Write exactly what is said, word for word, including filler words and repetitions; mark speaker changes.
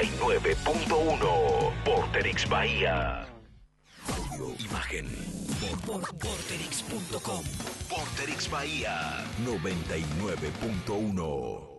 Speaker 1: y nueve punto uno. Vorterix Bahía. Audio, imagen. Por, por vorterix punto com. Vorterix Bahía noventa y nueve punto uno.